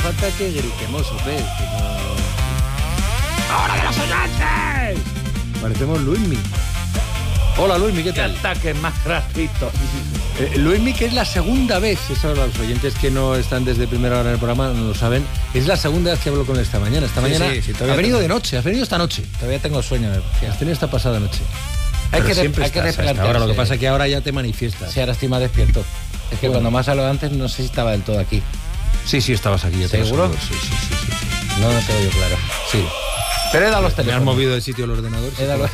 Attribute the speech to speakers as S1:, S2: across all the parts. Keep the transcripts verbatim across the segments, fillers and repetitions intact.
S1: falta que gritemos, hombre. ¡Ahora de los oyentes! Parecemos Luismi. Hola Luismi, ¿qué tal?
S2: ¡Qué ataque más gratuito!
S1: Eh, Luismi, que es la segunda vez, eso los oyentes que no están desde primera hora en el programa no lo saben, es la segunda vez que hablo con él esta mañana. Esta
S2: sí,
S1: mañana
S2: sí, sí,
S1: ha venido
S2: tengo...
S1: de noche, has venido esta noche.
S2: Todavía tengo sueño.
S1: Has tenido esta pasada noche.
S2: Hay
S1: Pero
S2: que,
S1: siempre
S2: hay que
S1: estás hasta ahora, lo que pasa es que ahora ya te manifiestas.
S2: Sí, ahora estoy más despierto. Es que
S1: bueno.
S2: cuando más hablado antes no sé si estaba del todo aquí.
S1: Sí, sí, estabas aquí. Ya
S2: ¿Seguro?
S1: Sí, sí, sí, sí, sí.
S2: No, no te oigo claro.
S1: Sí.
S2: Pero he dado los
S1: Me has
S2: teléfonos.
S1: movido del sitio el ordenador.
S2: He dado los...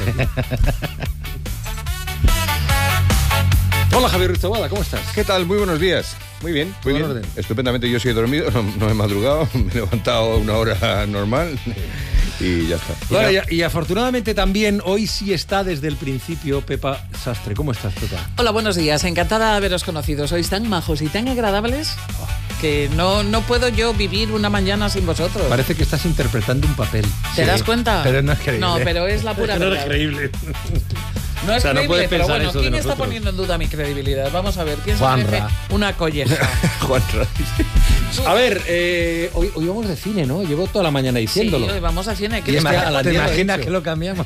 S1: Hola Javier Ruiz Taboada, ¿cómo estás?
S3: ¿Qué tal? Muy buenos días. Muy bien, muy bien.
S1: Orden.
S3: Estupendamente, yo sí he dormido, no, no he madrugado, me he levantado a una hora normal y ya está.
S1: Bueno, y, y afortunadamente también hoy sí está desde el principio Pepa Sastre. ¿Cómo estás, Pepa?
S4: Hola, buenos días. Encantada de haberos conocido. Sois tan majos y tan agradables que no, no puedo yo vivir una mañana sin vosotros.
S1: Parece que estás interpretando un papel.
S4: ¿Te
S1: Sí.
S4: das cuenta?
S2: Pero no es creíble.
S4: No, pero es la pura
S1: No
S4: verdad.
S1: es creíble.
S4: No es
S1: O sea, no
S4: creíble,
S1: puedes
S4: pero
S1: pensar
S4: bueno,
S1: eso de
S4: ¿quién está
S1: nosotros?
S4: poniendo en duda mi credibilidad? Vamos a ver, ¿quién se
S2: Juanra.
S4: merece una colleja?
S3: Juan
S1: A ver, eh, hoy, hoy vamos de cine, ¿no? Llevo toda la mañana diciéndolo.
S4: Sí, hoy vamos a cine.
S1: Y
S4: ¿Qué
S1: es que a la
S2: ¿Te
S1: diez lo he
S2: imaginas
S1: dicho.
S2: que lo cambiamos?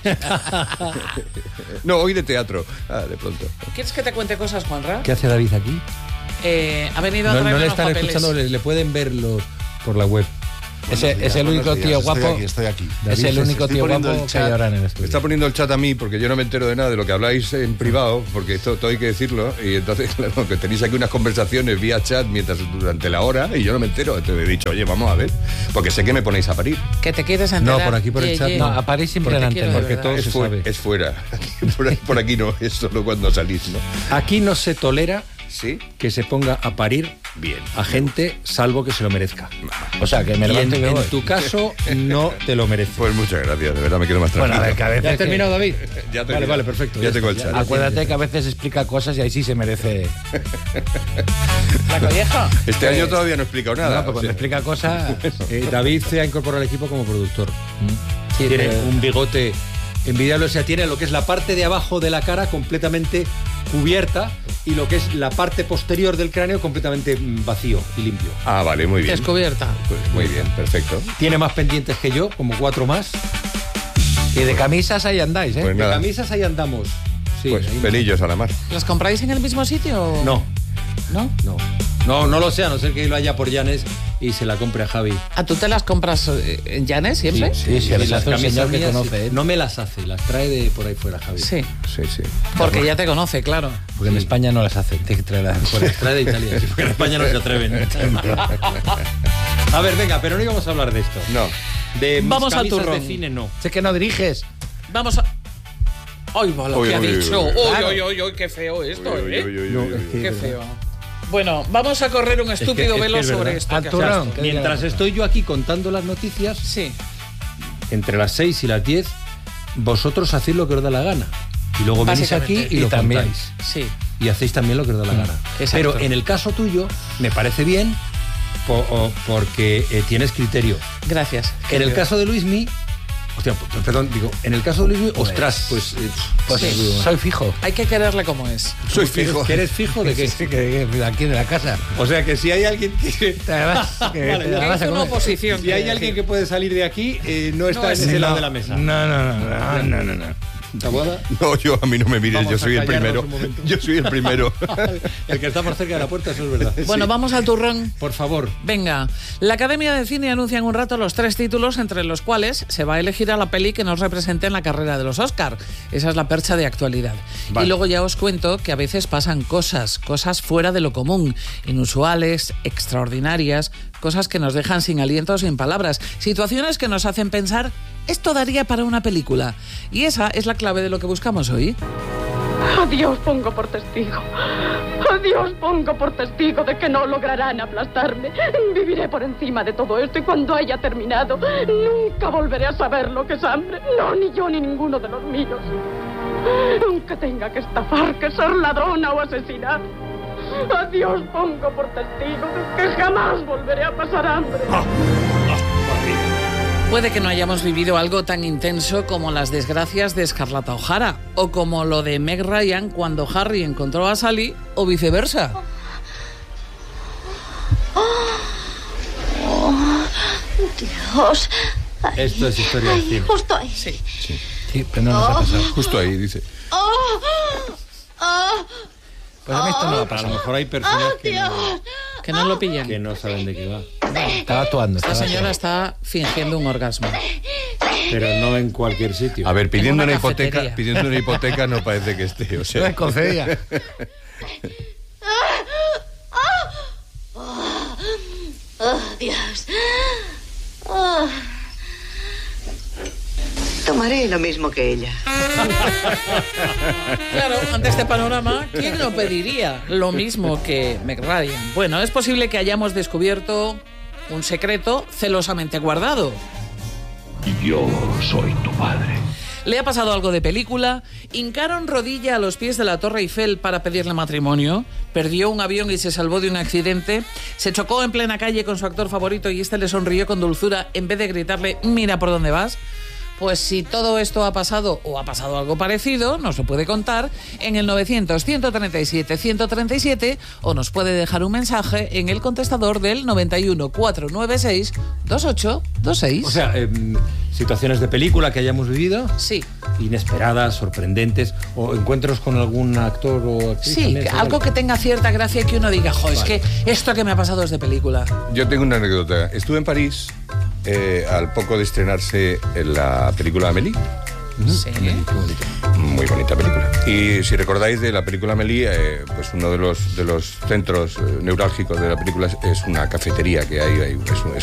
S3: No, hoy de teatro. Ah, de pronto.
S4: ¿Quieres que te cuente cosas, Juanra?
S1: ¿Qué hace David aquí?
S4: Eh, ha venido a
S1: No,
S4: traerme
S1: no le
S4: unos
S1: están
S4: papeles.
S1: escuchando, le, le pueden verlos por la web.
S2: Ese es el único tío guapo.
S5: Estoy aquí, estoy aquí.
S2: Es el único
S5: Estoy
S2: tío
S5: poniendo
S2: guapo
S5: el
S2: que hay
S5: chat.
S2: ahora en el
S3: Me
S2: estudio.
S3: está poniendo el chat a mí porque yo no me entero de nada de lo que habláis en privado, porque esto todo hay que decirlo, y entonces, claro, que tenéis aquí unas conversaciones vía chat mientras durante la hora y yo no me entero. Entonces he dicho, oye, vamos a ver, porque sé que me ponéis a parir.
S4: Que te quieres enterar.
S1: No, por aquí por el
S4: Ye,
S1: chat
S4: ye.
S2: No, a París siempre
S4: Porque
S2: la
S4: quiero
S2: antena.
S4: de
S1: Porque
S4: verdad.
S1: todo
S3: Es,
S1: se
S3: fu-
S1: sabe.
S3: es fuera. Por, ahí- por aquí no, es solo cuando salís, ¿no?
S1: Aquí no se tolera
S3: ¿Sí?
S1: que se ponga a parir
S3: Bien.
S1: a gente salvo que se lo merezca.
S2: O sea, que me
S1: Y en,
S2: levanto y me
S1: en
S2: voy.
S1: tu caso no te lo mereces.
S3: Pues muchas gracias, de verdad me quedo más
S2: Bueno,
S3: tranquilo.
S2: a ver, que a veces
S1: ¿Ya has
S2: que-
S1: terminado, David?
S3: Ya
S1: vale,
S3: termino.
S1: vale, perfecto.
S3: Ya tengo el
S1: está,
S3: chat.
S1: ya-
S2: Acuérdate que a veces explica cosas y ahí sí se merece.
S4: ¿La colleja?
S3: Este año todavía no he explicado nada.
S2: No, pero
S3: o
S2: cuando
S3: sea,
S2: explica cosas.
S1: Eh, David se ha incorporado al equipo como productor.
S2: Sí,
S1: Tiene
S2: pero-
S1: un bigote envidiable, o sea, tiene lo que es la parte de abajo de la cara completamente cubierta y lo que es la parte posterior del cráneo completamente mm, vacío y limpio.
S3: Ah, vale, muy bien.
S4: Descubierta.
S3: Pues muy bien, perfecto.
S1: Tiene más pendientes que yo, como cuatro más.
S2: Y de camisas ahí andáis, ¿eh?
S3: Pues
S1: De
S3: nada.
S1: camisas ahí andamos. Sí,
S3: Pues
S1: ahí-
S3: pelillos a la mar.
S4: ¿Los compráis en el mismo sitio? o-
S1: No,
S4: ¿No?
S1: no. No, no lo sé, a no ser que lo haya por Llanes y se la compre a Javi.
S4: ¿Ah, tú te las compras eh, en Llanes siempre?
S2: Sí, sí, les
S1: las
S2: hace un
S1: camisas
S2: señor que
S1: mías,
S2: conoce,
S1: sí.
S2: ¿eh?
S1: No me las hace, las trae de por ahí fuera, Javi.
S4: Sí,
S3: Sí, sí.
S4: porque ya te conoce, claro.
S2: Porque en España no las hacen, tiene que traerlas de
S1: Pues
S2: fuera.
S1: las trae de Italia, sí, porque en España no se atreven. A ver, venga, pero no íbamos a hablar de esto.
S3: No.
S1: De mis
S4: Vamos al
S1: camisas
S4: turrón.
S1: de cine, no.
S2: Sé que no diriges.
S4: Vamos a... ¡Ay, va lo
S3: Uy,
S4: que ha
S3: uy, uy,
S4: dicho!
S3: uy,
S4: ¡Uy,
S2: Claro.
S4: uy, uy, uy! ¡Qué feo esto,
S3: Uy, uy,
S4: eh!
S3: uy, uy,
S1: No,
S3: uy, uy.
S1: es que-
S4: ¡Qué feo! Bueno, vamos a correr un estúpido
S1: es que
S4: velo
S1: es verdad.
S4: sobre esto.
S2: Al
S4: que
S2: turrón.
S4: haces tú.
S2: ¿Qué
S1: Mientras
S2: diga la
S1: estoy yo aquí contando las noticias,
S4: Sí.
S1: entre las seis y las diez, vosotros hacéis lo que os da la gana. Y luego venís aquí
S4: Básicamente.
S1: y,
S2: Y
S1: lo
S2: también.
S1: contáis.
S4: Sí.
S1: Y hacéis también lo que os da la gana.
S4: exacto.
S1: Pero en el caso tuyo, me parece bien po- o- porque eh, tienes criterio.
S4: Gracias.
S1: En el
S4: querido.
S1: caso de Luismi, hostia, p- perdón, digo, en el caso de Luismi, ostras, pues... eh,
S2: Pues
S4: Sí.
S2: soy fijo.
S4: Hay que quererle como es.
S3: Soy fijo.
S1: ¿Que eres fijo de qué?
S2: Sí, que, que de aquí de la casa.
S1: O sea, que si hay alguien que...
S2: Te la vas, que
S1: Vale,
S2: te
S1: ya.
S2: la vas a
S4: Es una
S2: comer.
S4: oposición.
S1: Si hay alguien que puede salir de aquí, eh, no está
S4: No,
S1: en
S4: es-
S1: ese
S2: No,
S1: lado de la mesa.
S2: No, no, no, no, no, no, no.
S1: ¿Taboada?
S3: No, yo a mí no me mires,
S1: Vamos
S3: yo
S1: a
S3: soy el
S1: callarnos
S3: primero.
S1: un momento.
S3: Yo soy el primero.
S1: El que está más cerca de la puerta, eso es verdad.
S4: Bueno, vamos al turrón.
S1: Por favor.
S4: Venga, la Academia de Cine anuncia en un rato los tres títulos entre los cuales se va a elegir a la peli que nos represente en la carrera de los Oscar. Esa es la percha de actualidad.
S3: Vale.
S4: Y luego ya os cuento que a veces pasan cosas, cosas fuera de lo común, inusuales, extraordinarias, cosas que nos dejan sin aliento o sin palabras, situaciones que nos hacen pensar, esto daría para una película. Y esa es la clave de lo que buscamos hoy.
S6: A Dios pongo por testigo. A Dios pongo por testigo de que no lograrán aplastarme. Viviré por encima de todo esto y cuando haya terminado, nunca volveré a saber lo que es hambre. No, ni yo ni ninguno de los míos. Aunque tenga que estafar, que ser ladrona o asesinar. A Dios pongo por testigo de que jamás volveré a pasar hambre.
S4: Puede que no hayamos vivido algo tan intenso como las desgracias de Escarlata O'Hara, o como lo de Meg Ryan cuando Harry encontró a Sally, o viceversa.
S5: Dios. Ay,
S1: Esto es historia
S5: ay,
S1: del cine.
S5: Justo ahí.
S4: Sí.
S3: Sí,
S2: Sí, pero no nos ha pasado.
S3: justo ahí, dice.
S5: Oh, oh,
S2: Pues a mí esto no va a
S1: A lo
S2: pasar.
S1: mejor hay personas
S5: oh,
S1: que no,
S5: Dios.
S4: Que no lo pillan.
S1: que no saben de qué va.
S2: Estaba actuando.
S4: Esta
S2: estaba
S4: señora
S2: actuando.
S4: está fingiendo un orgasmo.
S1: Pero no en cualquier sitio.
S3: A ver, pidiendo
S4: En
S3: una,
S4: una
S3: hipoteca,
S4: cafetería.
S3: pidiendo una hipoteca no parece que esté, o
S2: No
S3: sea.
S2: es concedida.
S5: Oh, Dios. Oh.
S7: Tomaré lo mismo que ella.
S4: Claro, ante este panorama, ¿quién no pediría lo mismo que Meg Ryan? Bueno, es posible que hayamos descubierto un secreto celosamente guardado.
S8: Yo soy tu padre.
S4: ¿Le ha pasado algo de película? ¿Hincaron rodilla a los pies de la Torre Eiffel para pedirle matrimonio? ¿Perdió un avión y se salvó de un accidente? ¿Se chocó en plena calle con su actor favorito y este le sonrió con dulzura en vez de gritarle mira por dónde vas? Pues si todo esto ha pasado o ha pasado algo parecido, nos lo puede contar en el novecientos, ciento treinta y siete, ciento treinta y siete o nos puede dejar un mensaje en el contestador del noventa y uno, cuatrocientos noventa y seis, veintiocho veintiséis.
S1: O sea, eh, situaciones de película que hayamos vivido,
S4: Sí,
S1: inesperadas, sorprendentes, o encuentros con algún actor o actriz.
S4: sí,
S1: también,
S4: que
S1: ¿sabes?
S4: algo que tenga cierta gracia y que uno diga, jo, es que esto que me ha pasado es de película.
S3: Yo tengo una anécdota. Estuve en París eh, al poco de estrenarse la película Amélie.
S4: Sí.
S3: Muy bonita película. Y si recordáis de la película Amélie, eh, pues uno de los, de los centros eh, neurálgicos de la película es, es una cafetería que hay, hay- es, un- es